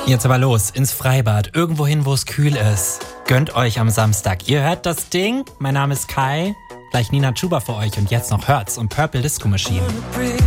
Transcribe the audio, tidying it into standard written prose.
Jetzt aber los, ins Freibad, irgendwo hin, wo es kühl ist. Gönnt euch am Samstag. Ihr hört das Ding? Mein Name ist Kai. Gleich Nina Chuba für euch und jetzt noch Hertz und Purple Disco Machine.